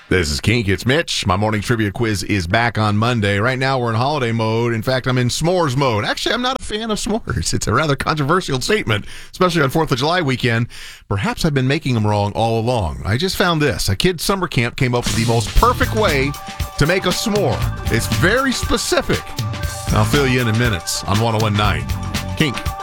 This is Kink. It's Mitch. My morning trivia quiz is back on Monday. Right now, we're in holiday mode. In fact, I'm in s'mores mode. Actually, I'm not a fan of s'mores. It's a rather controversial statement, especially on 4th of July weekend. Perhaps I've been making them wrong all along. I just found this. A kid's summer camp came up with the most perfect way to make a s'more. It's very specific. I'll fill you in minutes on 101.9. Kink.